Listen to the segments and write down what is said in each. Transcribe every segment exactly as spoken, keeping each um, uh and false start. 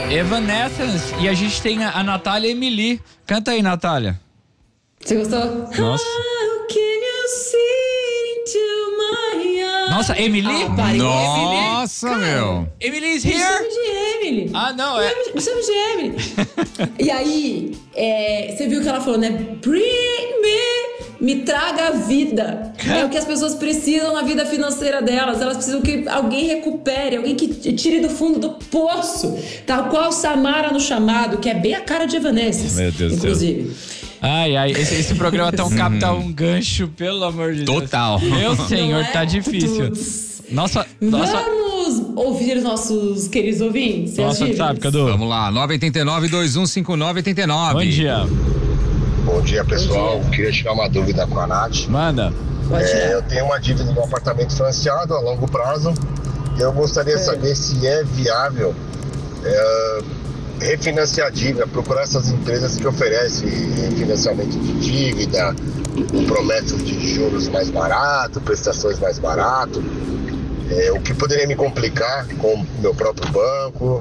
Evanescence. E a gente tem a, a Natália Emily. Canta aí, Natália. Você gostou? Nossa. How can you see into my eyes? Nossa, Emily? Ah, pare, Nossa, Emily. meu. Emily is Me here? chama de Emily. Ah, não, é. Me chama de Emily. E aí, é, você viu que ela falou, né? Bring me, me traga a vida. É o que as pessoas precisam na vida financeira delas. Elas precisam que alguém recupere, alguém que tire do fundo do poço. Tal qual Samara no Chamado, que é bem a cara de Evanescence. Meu Deus do céu. Inclusive. Ai, ai, esse, esse programa tão capta um gancho, pelo amor de Deus. Total. Meu senhor, Não é? tá difícil. Tuts. Nossa, nossa. Vamos ouvir os nossos queridos ouvintes? Nossa, sabe, Cadu? Vamos lá, nove oito nove, dois um cinco nove, oito nove. Bom dia. Bom dia, pessoal. Bom dia. Queria tirar uma dúvida com a Nath. Manda. Pode É, tirar. eu tenho uma dívida de um apartamento financiado a longo prazo. Eu gostaria de saber se é viável é, refinanciar a dívida, procurar essas empresas que oferecem financiamento de dívida, com promessas de juros mais barato, prestações mais barato. É, o que poderia me complicar com o meu próprio banco.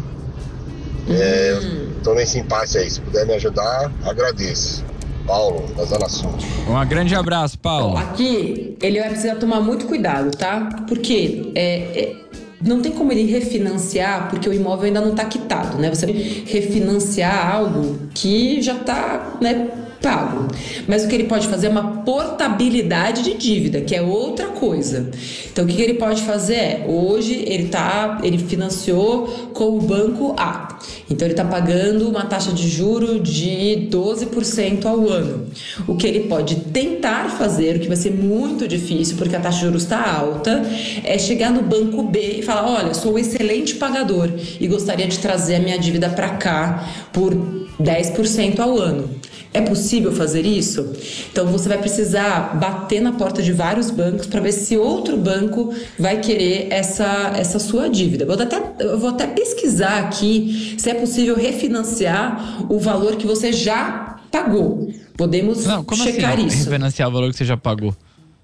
Estou nesse impasse aí. Se puder me ajudar, agradeço. Paulo, da Zona Sul. Um grande abraço, Paulo. Ó, aqui, ele vai precisar tomar muito cuidado, tá? Porque é, é, não tem como ele refinanciar, porque o imóvel ainda não está quitado, né? Você refinanciar algo que já está, né, pago. Mas o que ele pode fazer é uma portabilidade de dívida, que é outra coisa. Então, o que ele pode fazer é, hoje ele tá, ele financiou com o banco A. Então, ele está pagando uma taxa de juro de doze por cento ao ano. O que ele pode tentar fazer, o que vai ser muito difícil, porque a taxa de juros está alta, é chegar no banco B e falar, olha, sou um excelente pagador e gostaria de trazer a minha dívida para cá por dez por cento ao ano. É possível fazer isso? Então você vai precisar bater na porta de vários bancos para ver se outro banco vai querer essa, essa sua dívida. Vou até, eu vou até pesquisar aqui se é possível refinanciar o valor que você já pagou. Podemos Não, como checar assim, isso. refinanciar o valor que você já pagou?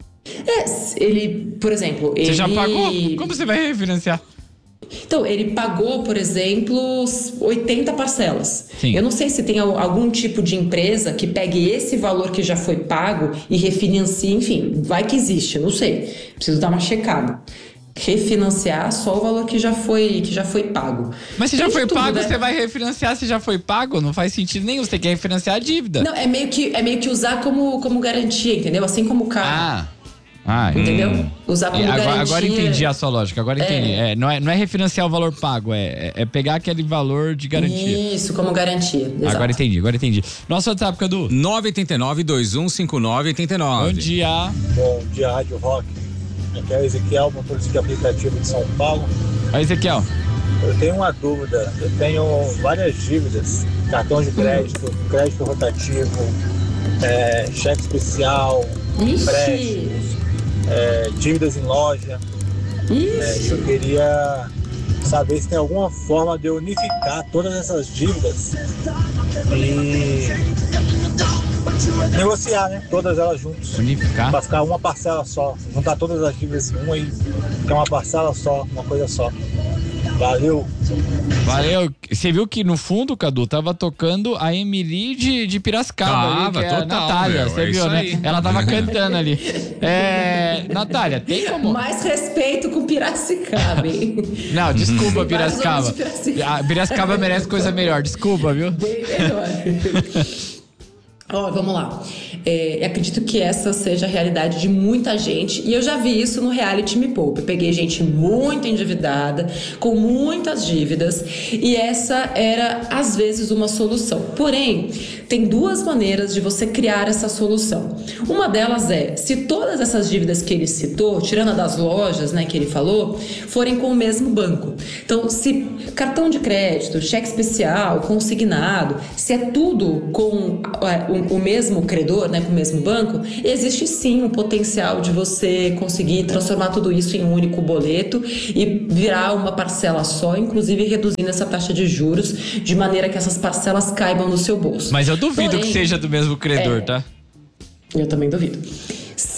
É, ele, por exemplo, Você ele... já pagou? Como você vai refinanciar? Então, ele pagou, por exemplo, oitenta parcelas. Sim. Eu não sei se tem algum tipo de empresa que pegue esse valor que já foi pago e refinancie, enfim, vai que existe, não sei. Preciso dar uma checada. Refinanciar só o valor que já foi, que já foi pago. Mas se já Tem de foi tudo, pago, né? você vai refinanciar se já foi pago? Não faz sentido nenhum, você tem que refinanciar a dívida. Não, é meio que, é meio que usar como, como garantia, entendeu? Assim como o carro. Ah. Ah, Entendeu? hum. Usar como E agora, garantia. agora entendi a sua lógica, agora entendi. É. É, não, é, não é refinanciar o valor pago, é, é pegar aquele valor de garantia. Isso, como garantia. Exato. Agora entendi, agora entendi. Nosso WhatsApp, Cadu. nove oito nove, dois um cinco nove, oito nove. Bom dia. Bom dia, Rádio Rock. Aqui é o Ezequiel, motorista de aplicativo de São Paulo. Oi, Ezequiel. Eu tenho uma dúvida. Eu tenho várias dívidas. Cartão de crédito, crédito rotativo, é, cheque especial, Ixi. empréstimos, é, dívidas em loja. É, Ixi. eu queria saber se tem alguma forma de eu unificar todas essas dívidas e negociar, né? Todas elas juntas. Unificar. Pra ficar uma parcela só. Juntar todas as dívidas em uma e ficar uma parcela só, uma coisa só. Valeu! Valeu. Você viu que no fundo, Cadu, tava tocando a Emily de, de Piracicaba. ali, Tava, que é a total, Natália, meu, você é viu, isso né? aí. Ela tava cantando ali. É, Natália, tem como... Mais respeito com Piracicaba, hein? Não, desculpa, Vários Piracicaba. homens de Piracicaba. A Piracicaba merece coisa melhor, desculpa, viu? Bem melhor. Ó, vamos lá. É, acredito que essa seja a realidade de muita gente e eu já vi isso no reality Me Poupe. Eu peguei gente muito endividada, com muitas dívidas e essa era às vezes uma solução. Porém, tem duas maneiras de você criar essa solução. Uma delas é, se todas essas dívidas que ele citou, tirando a das lojas, né, que ele falou, forem com o mesmo banco. Então, se cartão de crédito, cheque especial, consignado, se é tudo com é, o, o mesmo credor, né, com o mesmo banco, existe sim um potencial de você conseguir transformar tudo isso em um único boleto e virar uma parcela só, inclusive reduzindo essa taxa de juros de maneira que essas parcelas caibam no seu bolso. Mas eu duvido Porém, que seja do mesmo credor, é, tá? Eu também duvido.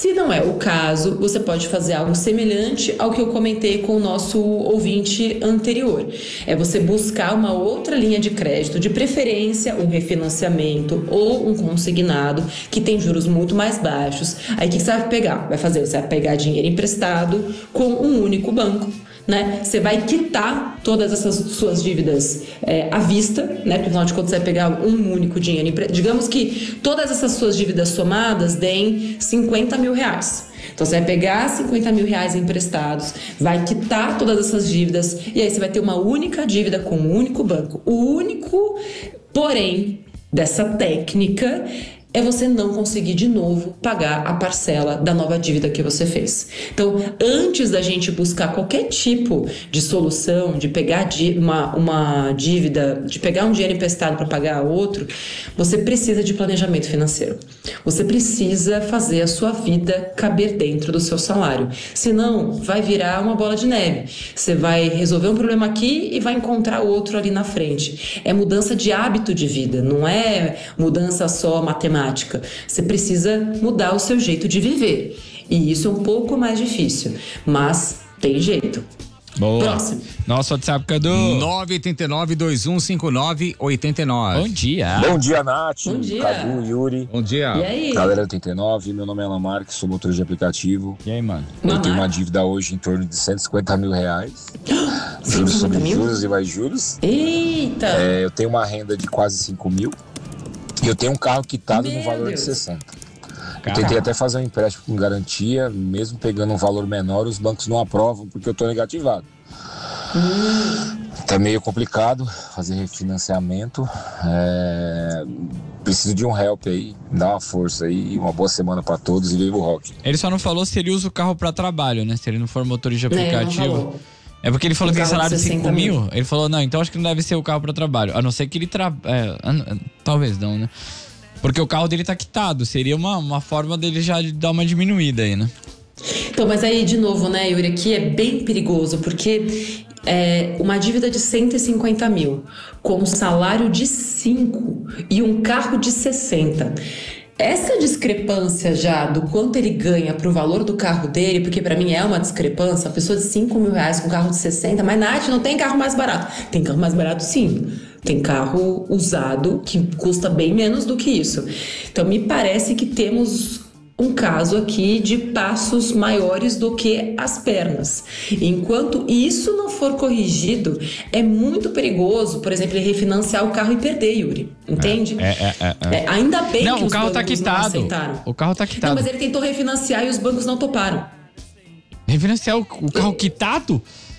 Se não é o caso, você pode fazer algo semelhante ao que eu comentei com o nosso ouvinte anterior. É você buscar uma outra linha de crédito, de preferência um refinanciamento ou um consignado que tem juros muito mais baixos. Aí o que você vai pegar? Vai fazer, você vai pegar dinheiro emprestado com um único banco. Né? Você vai quitar todas essas suas dívidas é, à vista, né? Porque afinal de contas você vai pegar um único dinheiro. Digamos que todas essas suas dívidas somadas deem cinquenta mil reais. Então você vai pegar cinquenta mil reais emprestados, vai quitar todas essas dívidas e aí você vai ter uma única dívida com um único banco. O único, porém, dessa técnica é você não conseguir de novo pagar a parcela da nova dívida que você fez. Então, antes da gente buscar qualquer tipo de solução, de pegar uma, uma dívida, de pegar um dinheiro emprestado para pagar outro, você precisa de planejamento financeiro. Você precisa fazer a sua vida caber dentro do seu salário. Senão, vai virar uma bola de neve. Você vai resolver um problema aqui e vai encontrar outro ali na frente. É mudança de hábito de vida, não é mudança só matemática. Você precisa mudar o seu jeito de viver. E isso é um pouco mais difícil, mas tem jeito. Boa. Próximo. Nosso WhatsApp, Cadu. nove oito nove, dois um cinco nove, oito nove. Bom dia. Bom dia, Nath. Bom dia. Cadu, Yuri. Bom dia. E aí? Galera oitenta e nove, meu nome é Alan Marques, sou motorista de aplicativo. E aí, mano? Eu Mamar. tenho uma dívida hoje em torno de cento e cinquenta mil reais. Juros sobre mil? juros e mais juros. Eita! É, eu tenho uma renda de quase cinco mil. E eu tenho um carro quitado Meu no valor Deus. de sessenta. Eu Caramba. tentei até fazer um empréstimo com garantia, mesmo pegando um valor menor, os bancos não aprovam porque eu tô negativado. Hum. Tá meio complicado fazer refinanciamento. É... Preciso de um help aí, dá uma força aí, uma boa semana pra todos e viva o rock. Ele só não falou se ele usa o carro pra trabalho, né? Se ele não for motorista de É, não aplicativo. falou. É porque ele falou Um que tem carro de salário de sessenta cinco mil. mil. Ele falou, não, então acho que não deve ser o carro pra trabalho. A não ser que ele trabalhe. É, talvez não, né? Porque o carro dele tá quitado. Seria uma, uma forma dele já dar uma diminuída aí, né? Então, mas aí, de novo, né, Yuri, aqui é bem perigoso, porque é uma dívida de cento e cinquenta mil, com um salário de cinco e um carro de sessenta. Essa discrepância já do quanto ele ganha pro valor do carro dele, porque pra mim é uma discrepância, a pessoa de cinco mil reais com carro de sessenta, mas Nath, não tem carro mais barato. Tem carro mais barato sim. Tem carro usado que custa bem menos do que isso. Então me parece que temos um caso aqui de passos maiores do que as pernas. Enquanto isso não for corrigido, é muito perigoso, por exemplo, ele refinanciar o carro e perder, Yuri. Entende? É, é, é. é. É, ainda bem Não, que o os carro tá bancos não quitado. aceitaram. O carro tá Não, quitado. mas ele tentou refinanciar e os bancos não toparam. Refinanciar o, o carro quitado?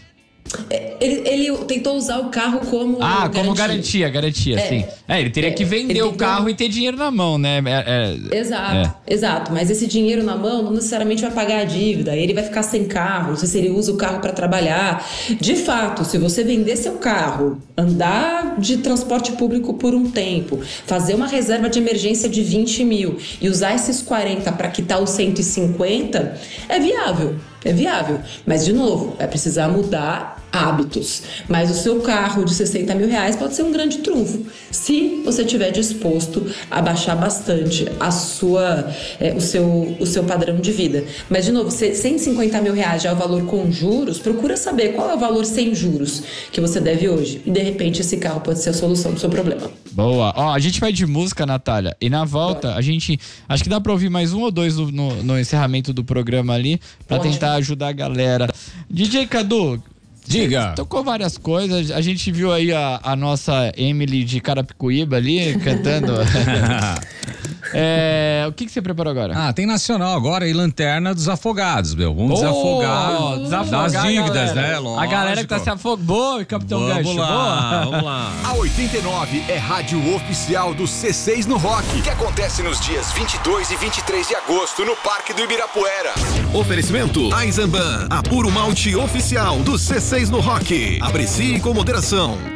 Ele, ele tentou usar o carro como Ah, como garantia, garantia, É. sim. É, ele teria É, que vender ele o tentou- carro e ter dinheiro na mão, né? É, é- Exato, exato. Mas esse dinheiro na mão não necessariamente vai pagar a dívida. Ele vai ficar sem carro. Não sei se ele usa o carro para trabalhar. De fato, se você vender seu carro, andar de transporte público por um tempo, fazer uma reserva de emergência de vinte mil e usar esses quarenta para quitar os cento e cinquenta, é viável. É viável. Mas, de novo, vai precisar mudar hábitos. Mas o seu carro de sessenta mil reais pode ser um grande trunfo. Se você estiver disposto a baixar bastante a sua, é, o, seu, o seu padrão de vida. Mas, de novo, se cento e cinquenta mil reais já é o valor com juros, procura saber qual é o valor sem juros que você deve hoje. E, de repente, esse carro pode ser a solução do seu problema. Boa. Ó, a gente vai de música, Natália. E na volta, a gente... Acho que dá pra ouvir mais um ou dois no, no, no encerramento do programa ali, pra Ótimo. tentar ajudar a galera. D J Cadu, Diga. você tocou várias coisas. A gente viu aí a, a nossa Emily de Carapicuíba ali, cantando. É, o que, que você preparou agora? Ah, tem nacional agora e Lanterna dos Afogados, meu. Vamos Boa! desafogar, Desafogar das a dívidas, galera. né? Lógico. A galera que tá se afogando. Boa, Capitão Vamos Gancho. lá, Boa. vamos lá. A oitenta e nove é rádio oficial do C seis no Rock, que acontece nos dias vinte e dois e vinte e três de agosto no Parque do Ibirapuera. Oferecimento Eisenbahn, a puro malte oficial do C seis no Rock. Aprecie com moderação.